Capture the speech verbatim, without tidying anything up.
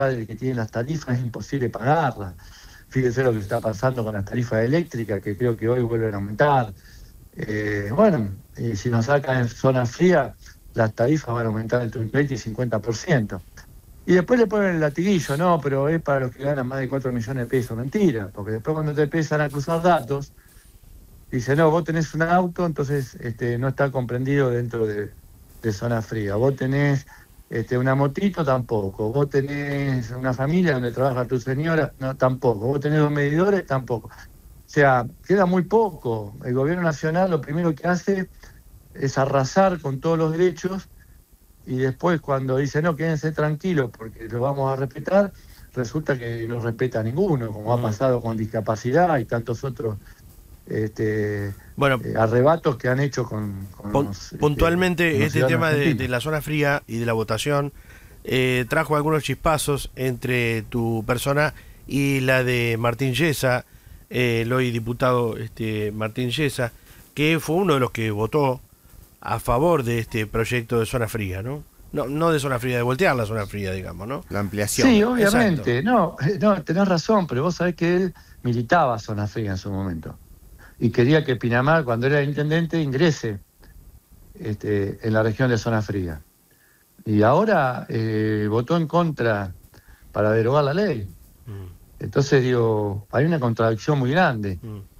el que tiene las tarifas es imposible pagarlas. Fíjense lo que está pasando con las tarifas eléctricas, que creo que hoy vuelven a aumentar. Eh, bueno, y si nos sacan en zona fría, las tarifas van a aumentar entre un veinte y cincuenta por ciento. Y después le ponen el latiguillo, no, pero es para los que ganan más de cuatro millones de pesos. Mentira, porque después cuando te empiezan a cruzar datos, dice, no, vos tenés un auto, entonces este, no está comprendido dentro de, de zona fría. Vos tenés este, una motito, tampoco. Vos tenés una familia donde trabaja tu señora, no, tampoco. Vos tenés dos medidores, tampoco. O sea, queda muy poco. El gobierno nacional lo primero que hace es arrasar con todos los derechos y después cuando dice, no, quédense tranquilos porque los vamos a respetar, resulta que no respeta ninguno, como ha pasado con discapacidad y tantos otros este, Bueno, eh, arrebatos que han hecho con, con, pun- los, este, con puntualmente los este ciudadanos tema de, de argentinos. la zona fría y de la votación eh, trajo algunos chispazos entre tu persona y la de Martín Yesa, eh, el hoy diputado este, Martín Yesa, que fue uno de los que votó a favor de este proyecto de zona fría, ¿no? No, no de zona fría, de voltear la zona fría, digamos, ¿no? La ampliación. Sí, Exacto. obviamente, no, eh, no, tenés razón, pero vos sabés que él militaba Zona Fría en su momento y quería que Pinamar, cuando era intendente, ingrese este, en la región de Zona Fría. Y ahora eh, votó en contra para derogar la ley. Mm, Entonces, digo, hay una contradicción muy grande. mm.